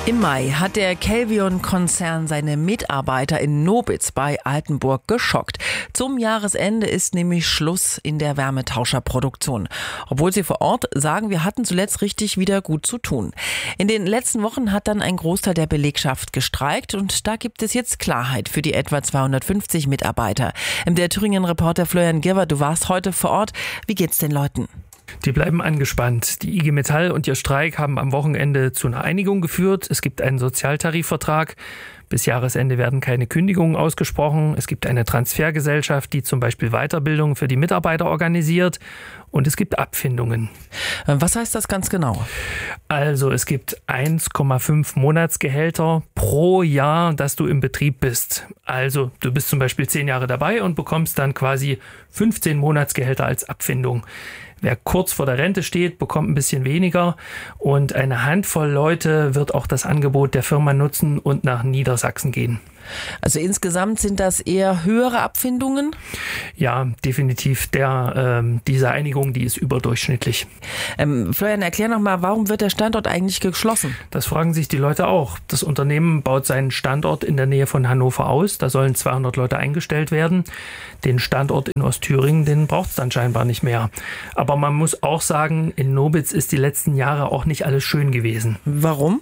Im Mai hat der Kelvion-Konzern seine Mitarbeiter in Nobitz bei Altenburg geschockt. Zum Jahresende ist nämlich Schluss in der Wärmetauscherproduktion. Obwohl sie vor Ort sagen, wir hatten zuletzt richtig wieder gut zu tun. In den letzten Wochen hat dann ein Großteil der Belegschaft gestreikt und da gibt es jetzt Klarheit für die etwa 250 Mitarbeiter. Der Thüringen-Reporter Florian Girver, du warst heute vor Ort. Wie geht's den Leuten? Die bleiben angespannt. Die IG Metall und ihr Streik haben am Wochenende zu einer Einigung geführt. Es gibt einen Sozialtarifvertrag. Bis Jahresende werden keine Kündigungen ausgesprochen. Es gibt eine Transfergesellschaft, die zum Beispiel Weiterbildung für die Mitarbeiter organisiert. Und es gibt Abfindungen. Was heißt das ganz genau? Also es gibt 1,5 Monatsgehälter pro Jahr, dass du im Betrieb bist. Also du bist zum Beispiel 10 Jahre dabei und bekommst dann quasi 15 Monatsgehälter als Abfindung. Wer kurz vor der Rente steht, bekommt ein bisschen weniger. Und eine Handvoll Leute wird auch das Angebot der Firma nutzen und nach Niedersachsen gehen. Also insgesamt sind das eher höhere Abfindungen? Ja, definitiv. Diese Einigung, die ist überdurchschnittlich. Florian, erklär nochmal, warum wird der Standort eigentlich geschlossen? Das fragen sich die Leute auch. Das Unternehmen baut seinen Standort in der Nähe von Hannover aus. Da sollen 200 Leute eingestellt werden. Den Standort in Ostthüringen, den braucht es dann scheinbar nicht mehr. Aber man muss auch sagen, in Nobitz ist die letzten Jahre auch nicht alles schön gewesen. Warum?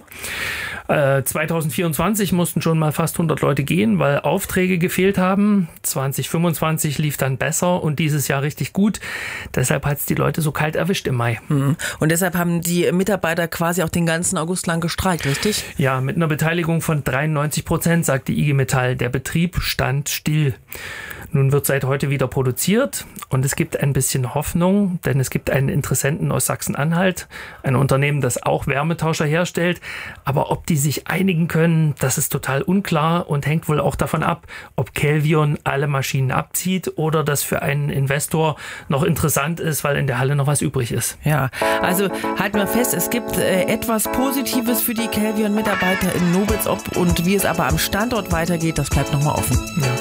2024 mussten schon mal fast 100 Leute gehen, weil Aufträge gefehlt haben. 2025 lief dann besser und dieses Jahr richtig gut. Deshalb hat es die Leute so kalt erwischt im Mai. Und deshalb haben die Mitarbeiter quasi auch den ganzen August lang gestreikt, richtig? Ja, mit einer Beteiligung von 93%, sagt die IG Metall. Der Betrieb stand still. Nun wird seit heute wieder produziert und es gibt ein bisschen Hoffnung, denn es gibt einen Interessenten aus Sachsen-Anhalt, ein Unternehmen, das auch Wärmetauscher herstellt. Aber ob die sich einigen können, das ist total unklar und hängt wohl auch davon ab, ob Kelvion alle Maschinen abzieht oder das für einen Investor noch interessant ist, weil in der Halle noch was übrig ist. Ja, also halten wir fest, es gibt etwas Positives für die Kelvion-Mitarbeiter in Nobitz, ob und wie es aber am Standort weitergeht, das bleibt nochmal offen. Ja.